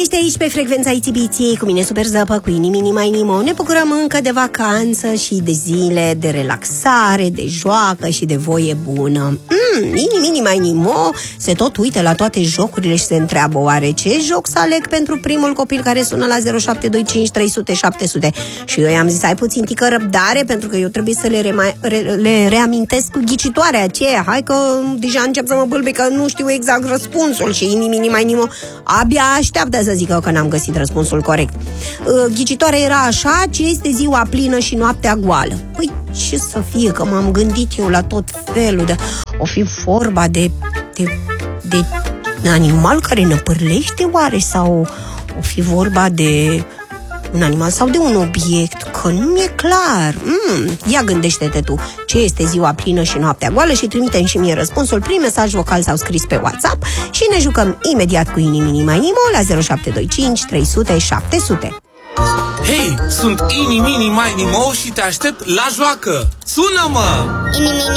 Ești aici pe frecvența Itibiției cu mine, Super Zăpă, cu Inimini Mai Nimo. Ne bucurăm încă de vacanță și de zile de relaxare, de joacă și de voie bună. Inimini Mai Nimo se tot uită la toate jocurile și se întreabă: oare ce joc să aleg pentru primul copil care sună la 0725 300 700? Și eu i-am zis: ai puțin tică răbdare, pentru că eu trebuie să le reamintesc cu ghicitoarea aceea. Hai că deja încep să mă bâlbe că nu știu exact răspunsul. Și Inimini Mai Nimo abia așteaptă să zică că n-am găsit răspunsul corect. Ghicitoarea era așa: ce este ziua plină și noaptea goală? Păi ce să fie, că m-am gândit eu la tot felul de... O fi vorba de animal care năpârlește oare? Sau o fi vorba de un animal sau de un obiect? Că nu mi-e clar. Ia gândește-te tu. Ce este ziua plină și noaptea goală? Și trimite-mi și mie răspunsul prin mesaj vocal sau scris pe WhatsApp și ne jucăm imediat cu Inimini Mai Nimo la 0725 300 700. Hei, sunt Inimini Mai Nimo și te aștept la joacă. Sună-mă! Inimini